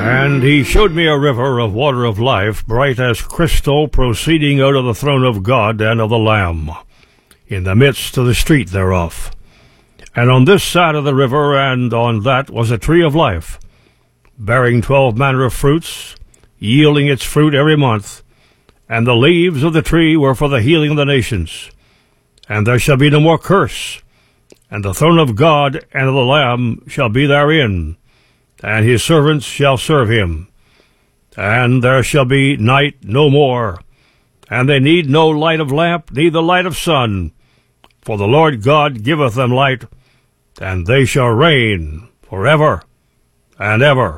And he showed me a river of water of life, bright as crystal, proceeding out of the throne of God and of the Lamb, in the midst of the street thereof. And on this side of the river and on that was a tree of life, bearing 12 manner of fruits, yielding its fruit every month. And the leaves of the tree were for the healing of the nations. And there shall be no more curse, and the throne of God and of the Lamb shall be therein, and his servants shall serve him. And there shall be night no more, and they need no light of lamp, neither light of sun, for the Lord God giveth them light, and they shall reign forever and ever.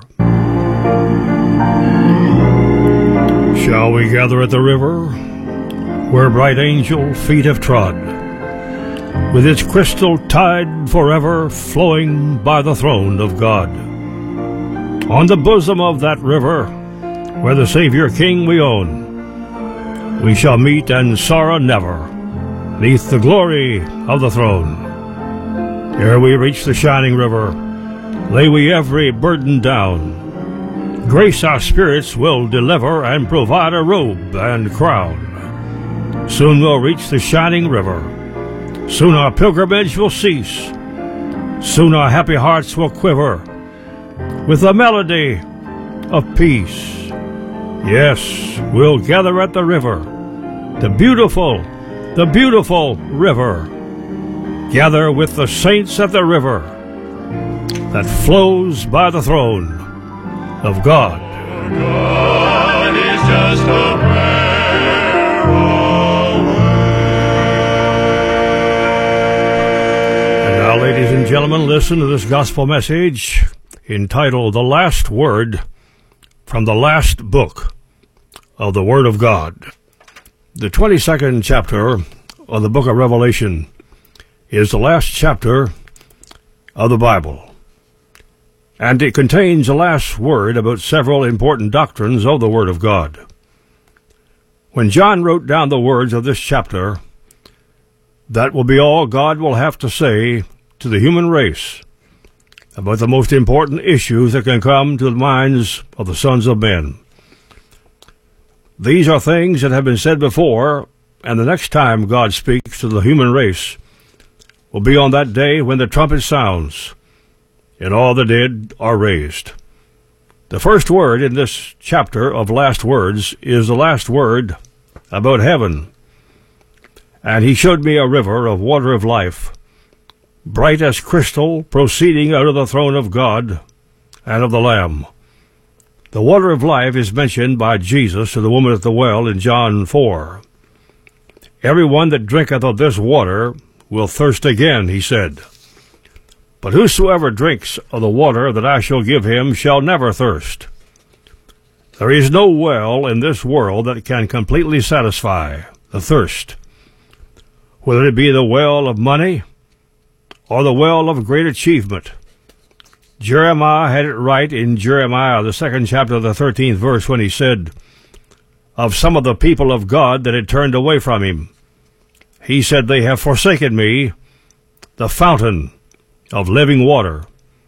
Shall we gather at the river, where bright angel feet have trod, with its crystal tide forever flowing by the throne of God? On the bosom of that river, where the Savior King we own, we shall meet and sorrow never, neath the glory of the throne. Ere we reach the shining river, lay we every burden down. Grace our spirits will deliver, and provide a robe and crown. Soon we'll reach the shining river. Soon our pilgrimage will cease. Soon our happy hearts will quiver with the melody of peace. Yes, we'll gather at the river, the beautiful river. Gather with the saints at the river that flows by the throne of God. God is just a prayer away. And now, ladies and gentlemen, listen to this gospel message entitled The Last Word from the Last Book of the Word of God. The 22nd chapter of the book of Revelation is the last chapter of the Bible, and it contains the last word about several important doctrines of the Word of God. When John wrote down the words of this chapter, that will be all God will have to say to the human race about the most important issues that can come to the minds of the sons of men. These are things that have been said before, and the next time God speaks to the human race will be on that day when the trumpet sounds and all the dead are raised. The first word in this chapter of last words is the last word about heaven. And he showed me a river of water of life, bright as crystal, proceeding out of the throne of God and of the Lamb. The water of life is mentioned by Jesus to the woman at the well in John 4. Everyone that drinketh of this water will thirst again, he said. But whosoever drinks of the water that I shall give him shall never thirst. There is no well in this world that can completely satisfy the thirst, whether it be the well of money or the well of great achievement. Jeremiah had it right in Jeremiah, the 2nd chapter, the 13th verse, when he said of some of the people of God that had turned away from him, he said, they have forsaken me, the fountain of living water,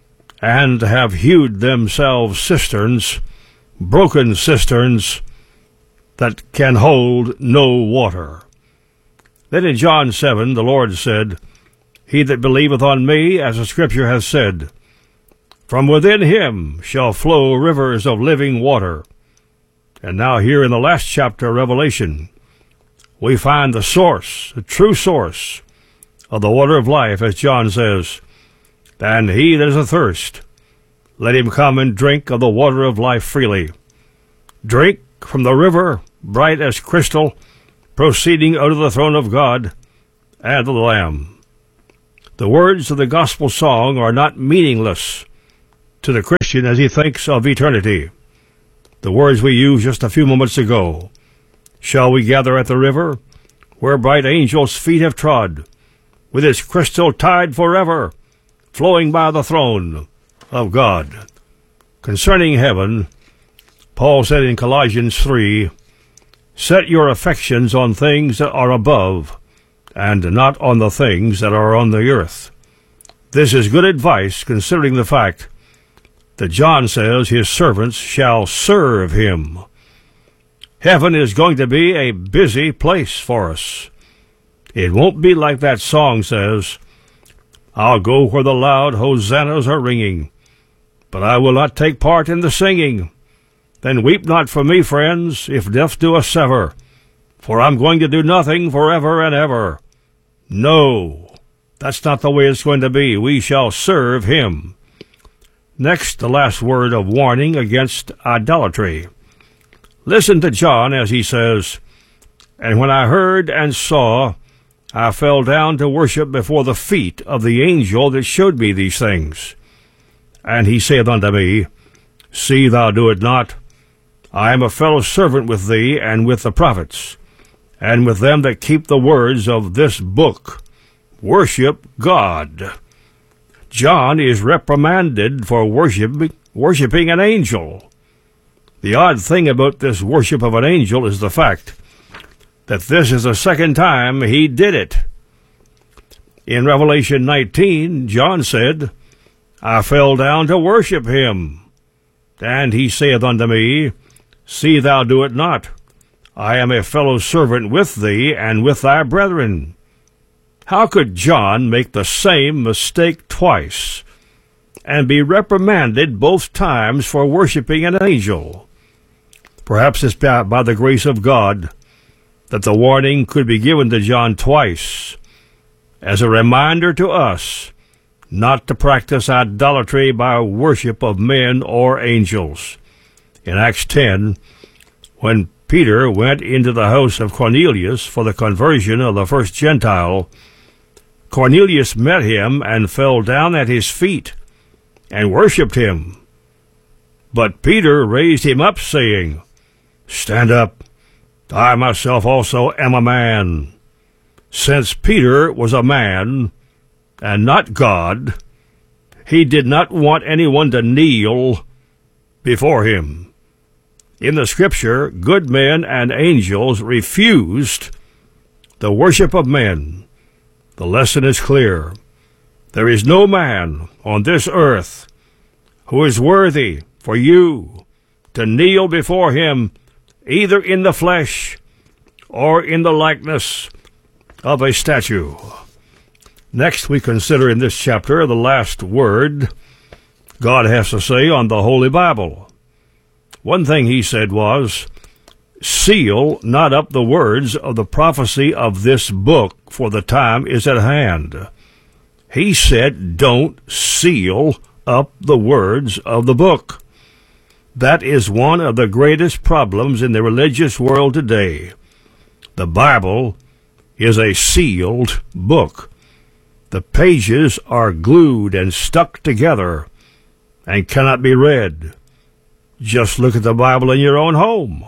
and have hewed themselves cisterns, broken cisterns, that can hold no water. Then in John 7, the Lord said, he that believeth on me, as the Scripture hath said, from within him shall flow rivers of living water. And now here in the last chapter of Revelation, we find the source, the true source of the water of life, as John says, and he that is athirst, let him come and drink of the water of life freely. Drink from the river, bright as crystal, proceeding out of the throne of God and of the Lamb. The words of the gospel song are not meaningless to the Christian as he thinks of eternity. The words we used just a few moments ago. Shall we gather at the river, where bright angels' feet have trod, with its crystal tide forever, flowing by the throne of God? Concerning heaven, Paul said in Colossians 3, set your affections on things that are above, and not on the things that are on the earth. This is good advice, considering the fact that John says his servants shall serve him. Heaven is going to be a busy place for us. It won't be like that song says, I'll go where the loud hosannas are ringing, but I will not take part in the singing. Then weep not for me, friends, if death do us sever, for I'm going to do nothing forever and ever. No, that's not the way it's going to be. We shall serve him. Next, the last word of warning against idolatry. Listen to John as he says, And when I heard and saw, I fell down to worship before the feet of the angel that showed me these things. And he saith unto me, See thou do it not. I am a fellow servant with thee and with the prophets, and with them that keep the words of this book. Worship God. John is reprimanded for worshiping an angel. The odd thing about this worship of an angel is the fact that this is the second time he did it. In Revelation 19, John said, I fell down to worship him. And he saith unto me, See thou do it not. I am a fellow servant with thee and with thy brethren. How could John make the same mistake twice and be reprimanded both times for worshiping an angel? Perhaps it's by the grace of God that the warning could be given to John twice as a reminder to us not to practice idolatry by worship of men or angels. In Acts 10, when Peter went into the house of Cornelius for the conversion of the first Gentile, Cornelius met him and fell down at his feet and worshipped him. But Peter raised him up, saying, Stand up, I myself also am a man. Since Peter was a man and not God, he did not want anyone to kneel before him. In the Scripture, good men and angels refused the worship of men. The lesson is clear. There is no man on this earth who is worthy for you to kneel before him, either in the flesh or in the likeness of a statue. Next, we consider in this chapter the last word God has to say on the Holy Bible. One thing he said was, Seal not up the words of the prophecy of this book, for the time is at hand. He said, don't seal up the words of the book. That is one of the greatest problems in the religious world today. The Bible is a sealed book. The pages are glued and stuck together and cannot be read. Just look at the Bible in your own home.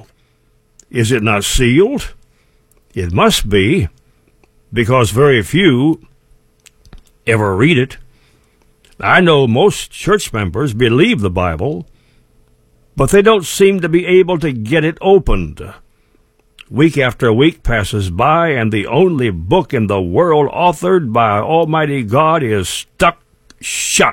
Is it not sealed? It must be, because very few ever read it. I know most church members believe the Bible, but they don't seem to be able to get it opened. Week after week passes by, and the only book in the world authored by Almighty God is stuck shut.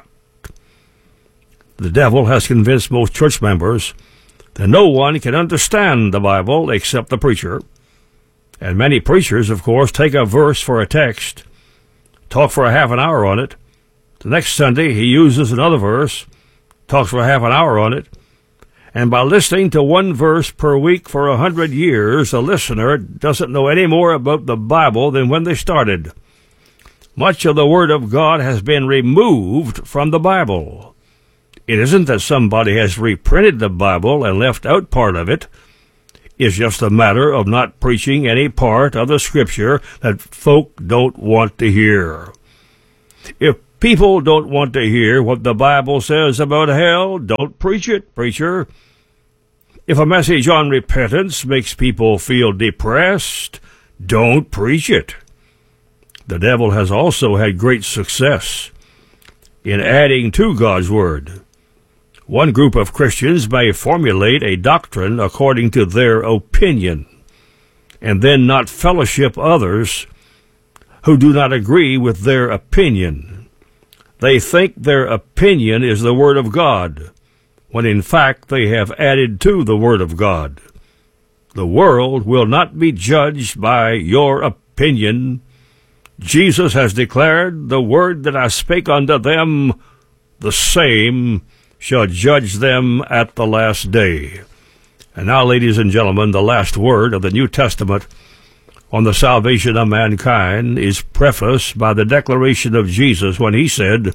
The devil has convinced most church members that no one can understand the Bible except the preacher. And many preachers, of course, take a verse for a text, talk for a half an hour on it. The next Sunday, he uses another verse, talks for a half an hour on it. And by listening to one verse per week for 100 years, the listener doesn't know any more about the Bible than when they started. Much of the Word of God has been removed from the Bible. It isn't that somebody has reprinted the Bible and left out part of it. It's just a matter of not preaching any part of the Scripture that folk don't want to hear. If people don't want to hear what the Bible says about hell, don't preach it, preacher. If a message on repentance makes people feel depressed, don't preach it. The devil has also had great success in adding to God's Word. One group of Christians may formulate a doctrine according to their opinion, and then not fellowship others who do not agree with their opinion. They think their opinion is the Word of God, when in fact they have added to the Word of God. The world will not be judged by your opinion. Jesus has declared, the word that I spake unto them, the same shall judge them at the last day. And now, ladies and gentlemen, the last word of the New Testament on the salvation of mankind is prefaced by the declaration of Jesus when he said,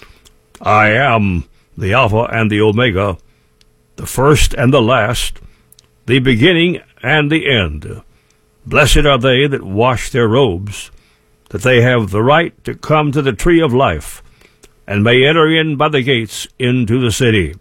I am the Alpha and the Omega, the first and the last, the beginning and the end. Blessed are they that wash their robes, that they have the right to come to the tree of life, and may enter in by the gates into the city.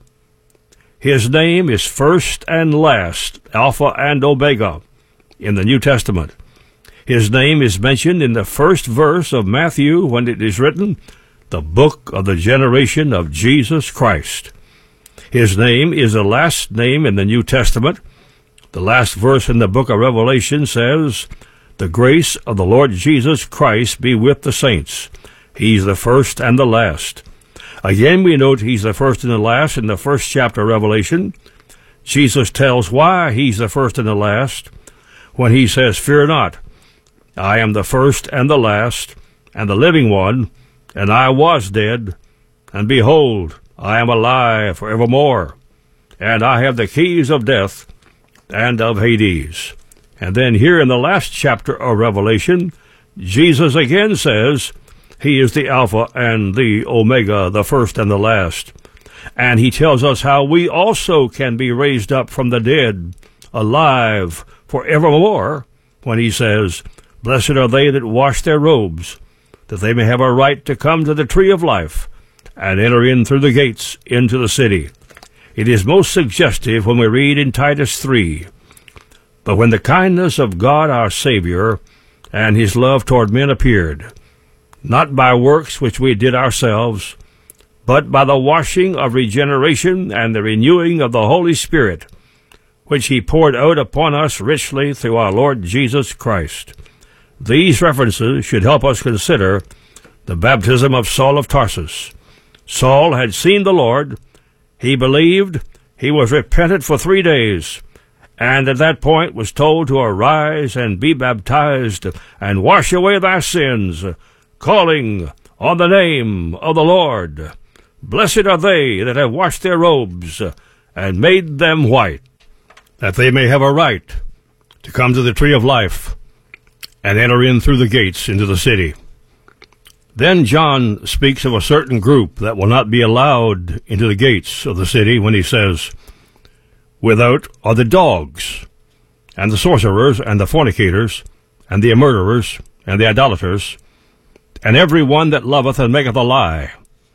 His name is first and last, Alpha and Omega, in the New Testament. His name is mentioned in the first verse of Matthew when it is written, the book of the generation of Jesus Christ. His name is the last name in the New Testament. The last verse in the book of Revelation says, the grace of the Lord Jesus Christ be with the saints. He's the first and the last. Again, we note he's the first and the last in the first chapter of Revelation. Jesus tells why he's the first and the last when he says, fear not, I am the first and the last, and the living one, and I was dead, and behold, I am alive forevermore, and I have the keys of death and of Hades. And then here in the last chapter of Revelation, Jesus again says, he is the Alpha and the Omega, the first and the last. And he tells us how we also can be raised up from the dead, alive forevermore, when he says, blessed are they that wash their robes, that they may have a right to come to the tree of life, and enter in through the gates into the city. It is most suggestive when we read in Titus 3, but when the kindness of God our Savior and his love toward men appeared, not by works which we did ourselves, but by the washing of regeneration and the renewing of the Holy Spirit, which he poured out upon us richly through our Lord Jesus Christ. These references should help us consider the baptism of Saul of Tarsus. Saul had seen the Lord, he believed, he was repentant for 3 days, and at that point was told to arise and be baptized and wash away thy sins, calling on the name of the Lord. Blessed are they that have washed their robes and made them white, that they may have a right to come to the tree of life and enter in through the gates into the city. Then John speaks of a certain group that will not be allowed into the gates of the city when he says, without are the dogs, and the sorcerers, and the fornicators, and the murderers, and the idolaters, and every one that loveth and maketh a lie.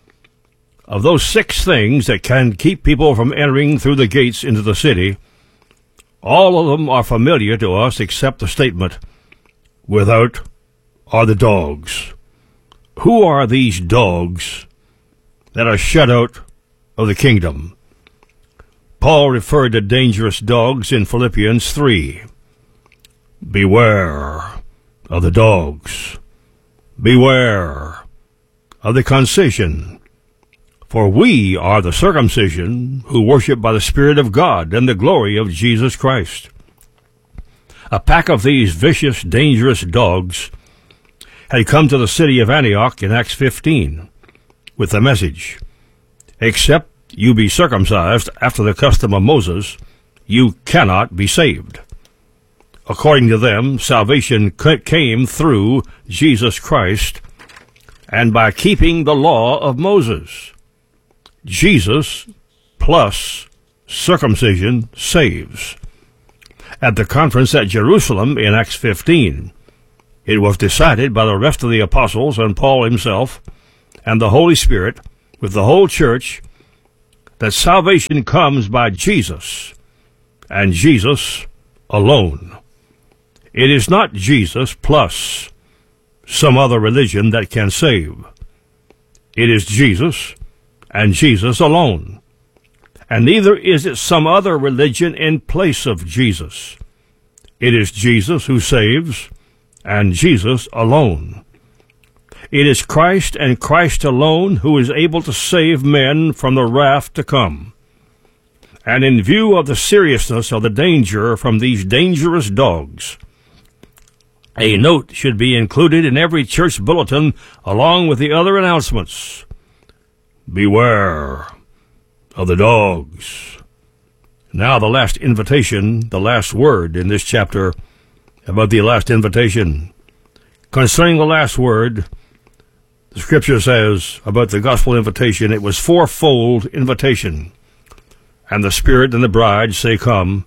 Of those 6 things that can keep people from entering through the gates into the city, all of them are familiar to us except the statement, without are the dogs. Who are these dogs that are shut out of the kingdom? Paul referred to dangerous dogs in Philippians 3. Beware of the dogs. Beware of the concision. For we are the circumcision who worship by the Spirit of God and the glory of Jesus Christ. A pack of these vicious, dangerous dogs had come to the city of Antioch in Acts 15 with the message, except you be circumcised after the custom of Moses, you cannot be saved. According to them, salvation came through Jesus Christ and by keeping the law of Moses. Jesus plus circumcision saves. At the conference at Jerusalem in Acts 15, it was decided by the rest of the apostles and Paul himself and the Holy Spirit with the whole church that salvation comes by Jesus and Jesus alone. It is not Jesus plus some other religion that can save. It is Jesus and Jesus alone. And neither is it some other religion in place of Jesus. It is Jesus who saves, and Jesus alone. It is Christ and Christ alone who is able to save men from the wrath to come. and in view of the seriousness of the danger from these dangerous dogs, a note should be included in every church bulletin along with the other announcements. Beware of the dogs. Now the last invitation, the last word in this chapter about the last invitation. Concerning the last word, the Scripture says about the gospel invitation, it was fourfold invitation. And the Spirit and the bride say, Come.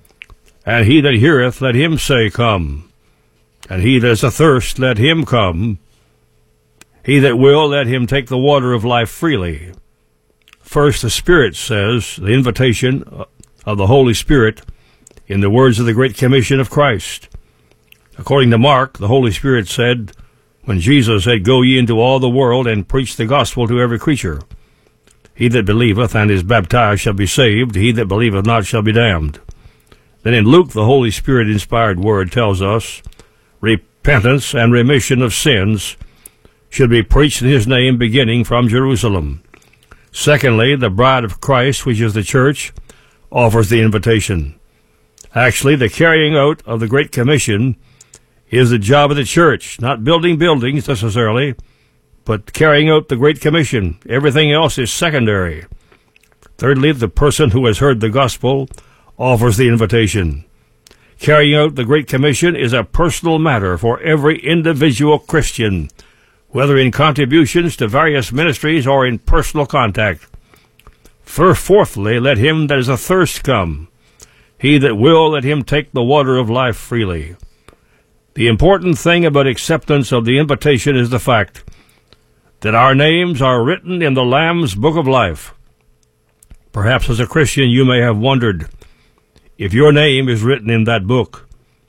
And he that heareth, let him say, Come. And he that is athirst, let him come. He that will, let him take the water of life freely. First, the Spirit says, the invitation of the Holy Spirit in the words of the Great Commission of Christ. According to Mark, the Holy Spirit said, when Jesus said, Go ye into all the world and preach the gospel to every creature. He that believeth and is baptized shall be saved. He that believeth not shall be damned. Then in Luke, the Holy Spirit-inspired word tells us, repentance and remission of sins should be preached in his name beginning from Jerusalem. Secondly, the bride of Christ, which is the church, offers the invitation. Actually, the carrying out of the Great Commission is the job of the church, not building buildings necessarily, but carrying out the Great Commission. Everything else is secondary. Thirdly, the person who has heard the gospel offers the invitation. Carrying out the Great Commission is a personal matter for every individual Christian, whether in contributions to various ministries or in personal contact. Fourthly, let him that is athirst come. He that will, let him take the water of life freely. The important thing about acceptance of the invitation is the fact that our names are written in the Lamb's Book of Life. Perhaps as a Christian you may have wondered if your name is written in that book.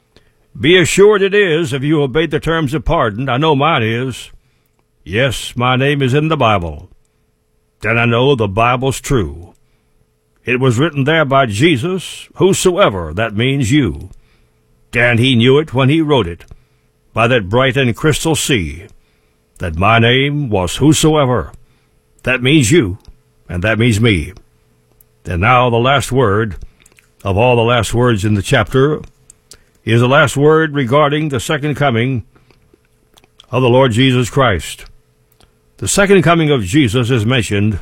Be assured it is if you obeyed the terms of pardon. I know mine is. Yes, my name is in the Bible. And I know the Bible's true. It was written there by Jesus, whosoever, that means you. And he knew it when he wrote it, by that bright and crystal sea, that my name was whosoever. That means you, and that means me. And now the last word of all the last words in the chapter is the last word regarding the second coming of the Lord Jesus Christ. The second coming of Jesus is mentioned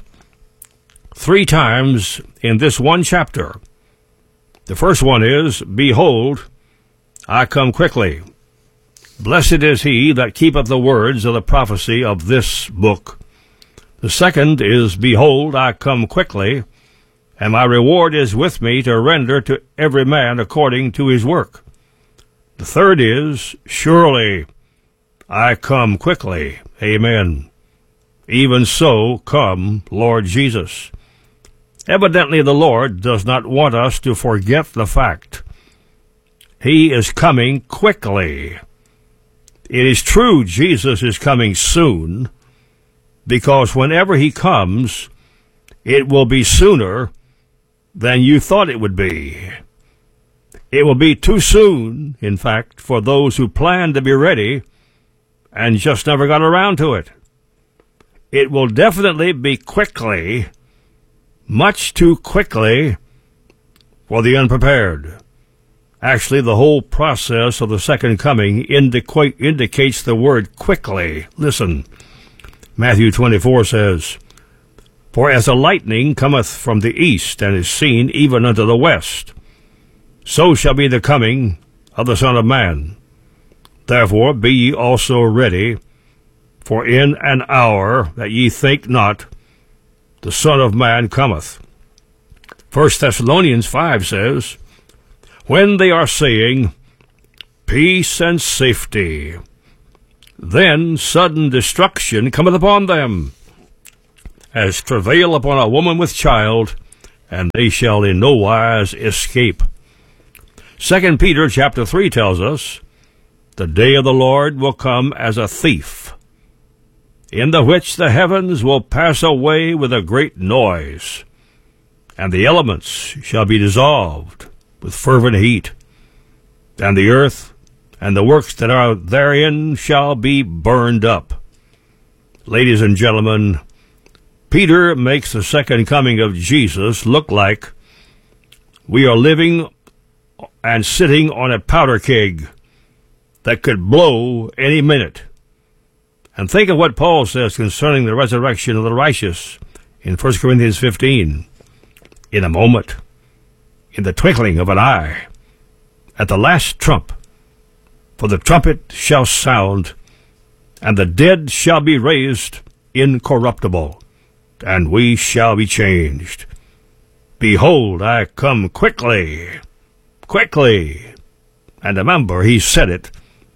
3 times in this one chapter. The first one is, Behold, I come quickly. Blessed is he that keepeth the words of the prophecy of this book. The second is, Behold, I come quickly, and my reward is with me to render to every man according to his work. The third is, Surely I come quickly. Amen. Even so come, Lord Jesus. Evidently the Lord does not want us to forget the fact. He is coming quickly. It is true Jesus is coming soon, because whenever he comes, it will be sooner than you thought it would be. It will be too soon, in fact, for those who plan to be ready and just never got around to it. It will definitely be quickly, much too quickly, for the unprepared. Actually, the whole process of the second coming indicates the word quickly. Listen, Matthew 24 says, For as the lightning cometh from the east, and is seen even unto the west, so shall be the coming of the Son of Man. Therefore be ye also ready, for in an hour that ye think not, the Son of Man cometh. 1 Thessalonians 5 says, When they are saying, Peace and safety, then sudden destruction cometh upon them, as travail upon a woman with child, and they shall in no wise escape. 2 Peter chapter 3 tells us, The day of the Lord will come as a thief, in the which the heavens will pass away with a great noise, and the elements shall be dissolved with fervent heat, and the earth and the works that are therein shall be burned up. Ladies and gentlemen, Peter makes the second coming of Jesus look like We are living and sitting on a powder keg that could blow any minute. And think of what Paul says concerning the resurrection of the righteous in 1 Corinthians 15. In a moment, in the twinkling of an eye, at the last trump, for the trumpet shall sound, and the dead shall be raised incorruptible, and we shall be changed. Behold, I come quickly, quickly. And remember, he said it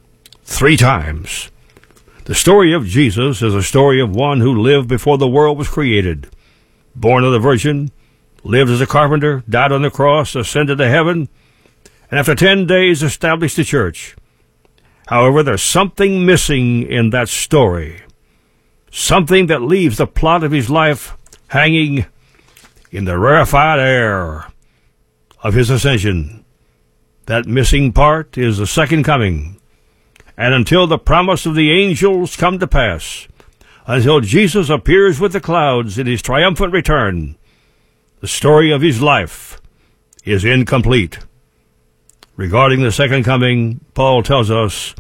3 times. The story of Jesus is a story of one who lived before the world was created, born of the Virgin, lived as a carpenter, died on the cross, ascended to heaven, and after 10 days established the church. However, there's something missing in that story, something that leaves the plot of his life hanging in the rarefied air of his ascension. That missing part is the second coming. And until the promise of the angels come to pass, until Jesus appears with the clouds in his triumphant return, the story of his life is incomplete. Regarding the second coming, Paul tells us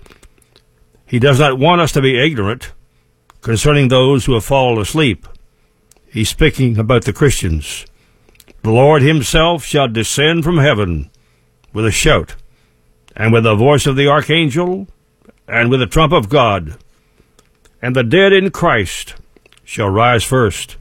he does not want us to be ignorant concerning those who have fallen asleep. He's speaking about the Christians. The Lord himself shall descend from heaven with a shout, and with the voice of the archangel, and with the trump of God. And the dead in Christ shall rise first.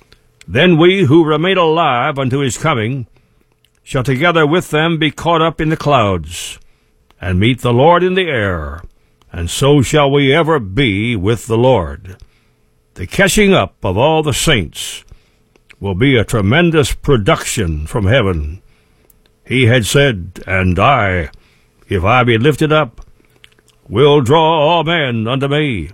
Then we who remain alive unto his coming shall together with them be caught up in the clouds, and meet the Lord in the air, and so shall we ever be with the Lord. The catching up of all the saints will be a tremendous production from heaven. He had said, and I, if I be lifted up, will draw all men unto me.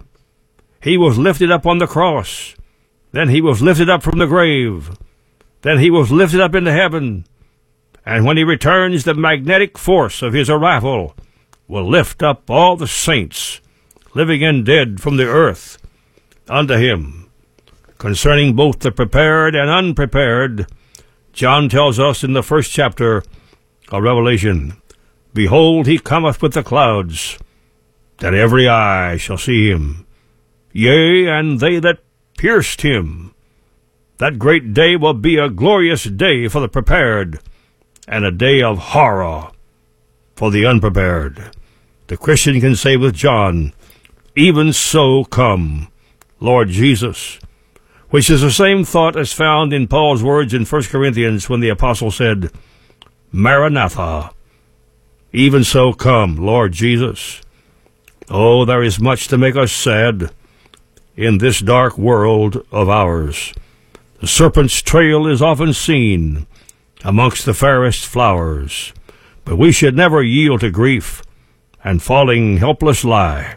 He was lifted up on the cross. Then he was lifted up from the grave. Then he was lifted up into heaven. And when he returns, the magnetic force of his arrival will lift up all the saints, living and dead, from the earth unto him. Concerning both the prepared and unprepared, John tells us in the 1st chapter of Revelation, Behold, he cometh with the clouds, that every eye shall see him, yea, and they that pierced him. That great day will be a glorious day for the prepared, and a day of horror for the unprepared. The Christian can say with John, Even so come, Lord Jesus, which is the same thought as found in Paul's words in 1 Corinthians when the apostle said, Maranatha, even so come, Lord Jesus. Oh, there is much to make us sad in this dark world of ours. The serpent's trail is often seen amongst the fairest flowers, but we should never yield to grief and falling helpless lie.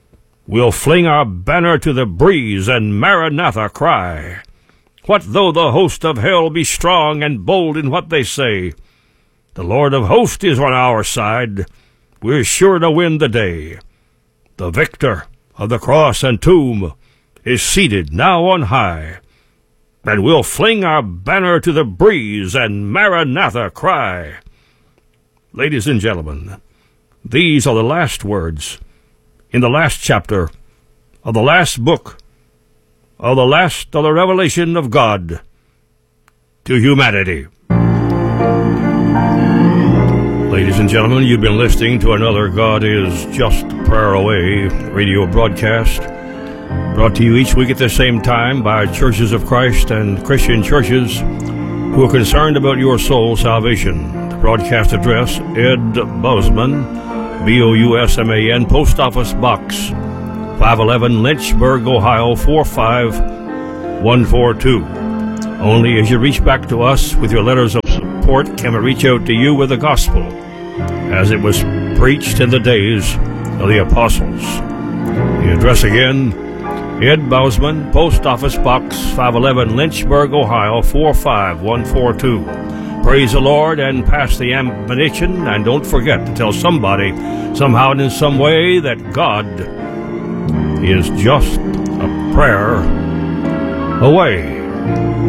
We'll fling our banner to the breeze and Maranatha cry. What though the host of hell be strong and bold in what they say? The Lord of hosts is on our side. We're sure to win the day. The victor of the cross and tomb is seated now on high, and we'll fling our banner to the breeze and Maranatha cry. Ladies and gentlemen, these are the last words in the last chapter of the last book of the revelation of God to humanity. Ladies and gentlemen, you've been listening to another God is Just a Prayer Away radio broadcast, brought to you each week at the same time by Churches of Christ and Christian churches who are concerned about your soul salvation. The broadcast address, Ed Bousman, Bousman, Post Office Box 511, Lynchburg, Ohio 45142. Only as you reach back to us with your letters of support can we reach out to you with the gospel as it was preached in the days of the apostles. The address again, Ed Bousman, Post Office Box 511, Lynchburg, Ohio 45142. Praise the Lord and pass the admonition, and don't forget to tell somebody, somehow and in some way, that God is just a prayer away.